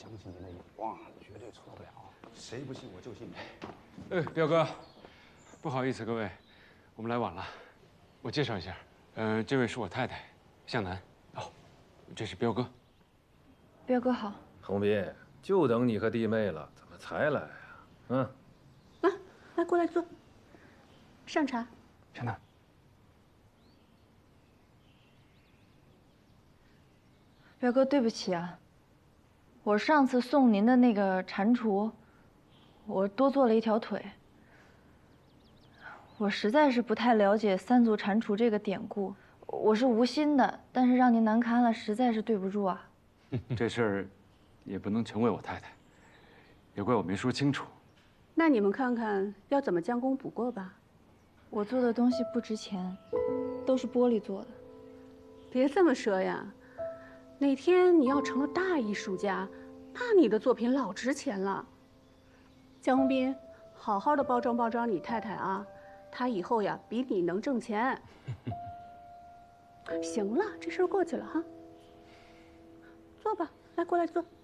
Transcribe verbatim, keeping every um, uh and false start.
相信您的眼光，绝对错不了。谁不信我就信谁。 哎，彪哥，不好意思，各位，我们来晚了。我介绍一下，呃，这位是我太太，向南。哦，这是彪哥。 彪哥好。 红斌，就等你和弟妹了，怎么才来呀？嗯， 来，来，过来坐。上茶。 向南。 彪哥，对不起啊，我上次送您的那个蟾蜍，我多做了一条腿。我实在是不太了解三足蟾蜍这个典故，我是无心的，但是让您难堪了，实在是对不住啊。 这事儿也不能全怪我太太，也怪我没说清楚。 那你们看看要怎么将功补过吧。 我做的东西不值钱，都是玻璃做的。 别这么说呀。哪天你要成了大艺术家，那你的作品老值钱了。江宏斌，好好的包装包装你太太啊，她以后呀比你能挣钱。行了，这事儿过去了哈。坐吧，来，过来坐。